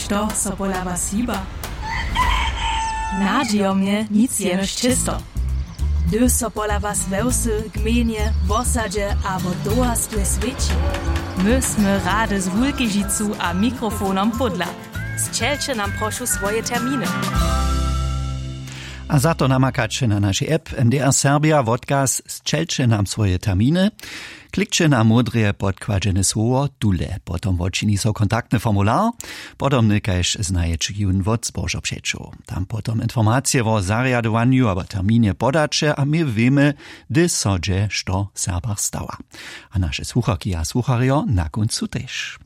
što so pola was hiba. Nadzijo mnie nic jenoż czysto. Gdy so pola was wełsy, gmienie, wosadzie abo dołastwe świeci. My sme rady z Wulkižicu a mikrofonom podla. Zčelče nam prošu swoje terminy. A za to namakacie na naszej app MDR Serbia podcast zčelče nam swoje terminy. Klikcie na modre podkładziene słowo dule. Potom odčini so kontaktny formular. Potom nykajsz znajecie jun wod zbożoprzeczu. Tam potom informacje o zariadowaniu abo terminie podacze, a my wiemy, gdy sodzie, što Serbach stała. A nasze słuchaki a słuchario na końcu też.